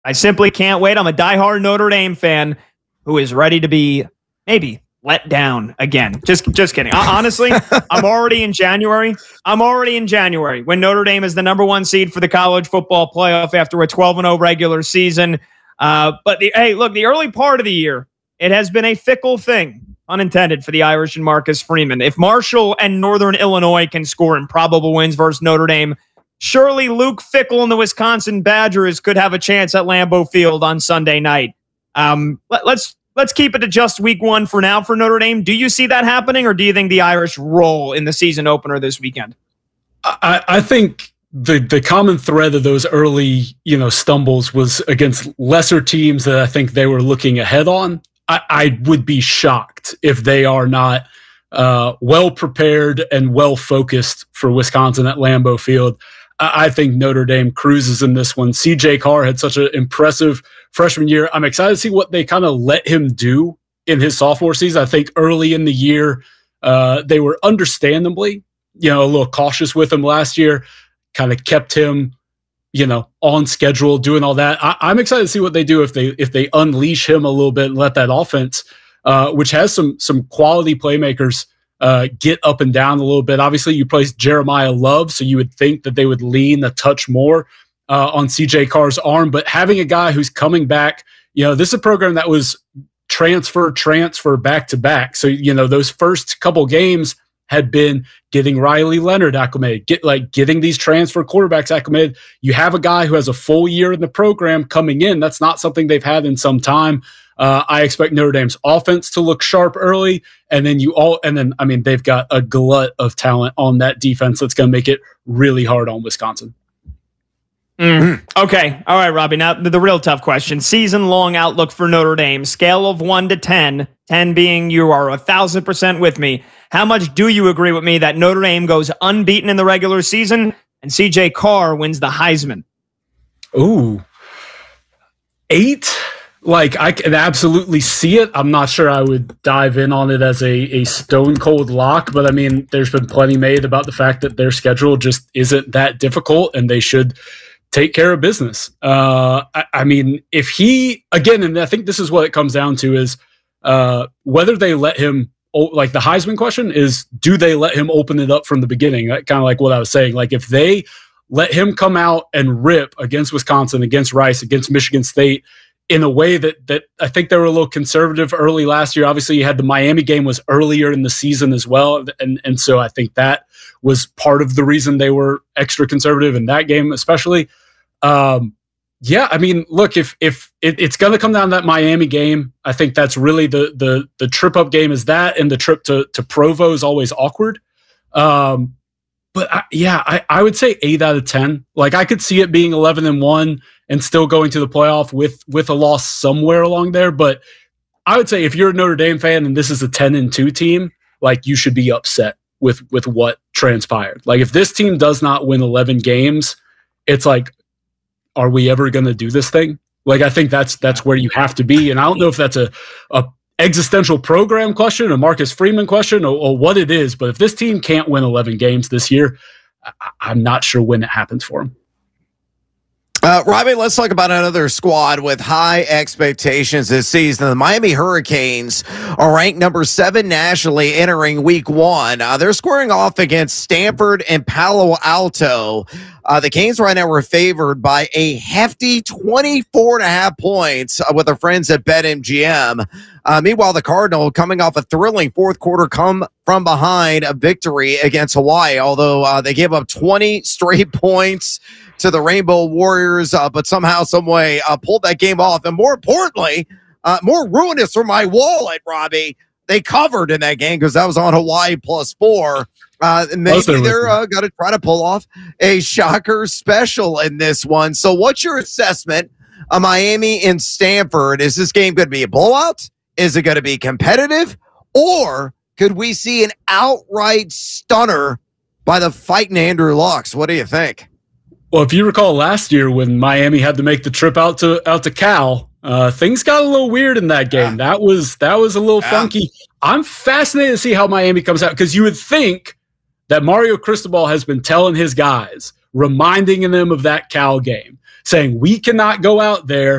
I simply can't wait. I'm a diehard Notre Dame fan who is ready to be maybe let down again. Just kidding. Honestly, I'm already in January. When Notre Dame is the number 1 seed for the college football playoff after a 12-0 regular season. But the early part of the year, it has been a fickle thing, unintended, for the Irish and Marcus Freeman. If Marshall and Northern Illinois can score improbable wins versus Notre Dame, surely Luke Fickell and the Wisconsin Badgers could have a chance at Lambeau Field on Sunday night. Let's keep it to just week 1 for now for Notre Dame. Do you see that happening, or do you think the Irish roll in the season opener this weekend? I think the common thread of those early, stumbles was against lesser teams that I think they were looking ahead on. I would be shocked if they are not well prepared and well focused for Wisconsin at Lambeau Field. I think Notre Dame cruises in this one. CJ Carr had such an impressive freshman year. I'm excited to see what they kind of let him do in his sophomore season. I think early in the year, they were understandably, a little cautious with him last year, kind of kept him, on schedule, doing all that. I'm excited to see what they do if they unleash him a little bit and let that offense, which has some quality playmakers, get up and down a little bit. Obviously, you placed Jeremiah Love, so you would think that they would lean a touch more on CJ Carr's arm. But having a guy who's coming back, this is a program that was transfer back to back. So, those first couple games had been getting Riley Leonard acclimated, getting these transfer quarterbacks acclimated. You have a guy who has a full year in the program coming in. That's not something they've had in some time. I expect Notre Dame's offense to look sharp early, and then they've got a glut of talent on that defense that's going to make it really hard on Wisconsin. Mm-hmm. Okay. All right, Robbie. Now, the real tough question. Season-long outlook for Notre Dame. Scale of 1 to 10, 10 being you are 1,000% with me. How much do you agree with me that Notre Dame goes unbeaten in the regular season and CJ Carr wins the Heisman? Ooh. 8? I can absolutely see it. I'm not sure I would dive in on it as a stone-cold lock, but there's been plenty made about the fact that their schedule just isn't that difficult, and they should take care of business. If he, again, and I think this is what it comes down to, is whether they let him, the Heisman question is, do they let him open it up from the beginning? Kind of like what I was saying. If they let him come out and rip against Wisconsin, against Rice, against Michigan State, in a way that I think they were a little conservative early last year. Obviously, you had the Miami game was earlier in the season as well. And so I think that was part of the reason they were extra conservative in that game, especially. Look, if it's going to come down to that Miami game, I think that's really the trip up game is that, and the trip to Provo is always awkward. But I would say 8 out of 10. I could see it being 11-1 and still going to the playoff with a loss somewhere along there. But I would say if you're a Notre Dame fan and this is a 10-2 team, you should be upset with what transpired. If this team does not win 11 games, it's are we ever going to do this thing? I think that's where you have to be. And I don't know if that's a existential program question, a Marcus Freeman question, or what it is. But if this team can't win 11 games this year, I'm not sure when it happens for them. Robbie, let's talk about another squad with high expectations this season. The Miami Hurricanes are ranked number 7 nationally entering week 1. They're squaring off against Stanford and Palo Alto. The Canes right now were favored by a hefty 24.5 points with our friends at BetMGM. Meanwhile, the Cardinal coming off a thrilling fourth quarter come from behind a victory against Hawaii, although they gave up 20 straight points to the Rainbow Warriors, but somehow, some way, pulled that game off. And more importantly, more ruinous for my wallet, Robbie, they covered in that game because that was on Hawaii +4. Maybe they're going to try to pull off a shocker special in this one. So what's your assessment of Miami and Stanford? Is this game going to be a blowout? Is it going to be competitive? Or could we see an outright stunner by the fighting Andrew Lux? What do you think? Well, if you recall last year when Miami had to make the trip out to Cal, things got a little weird in that game. Yeah. That was a little funky. I'm fascinated to see how Miami comes out, because you would think that Mario Cristobal has been telling his guys, reminding them of that Cal game, saying we cannot go out there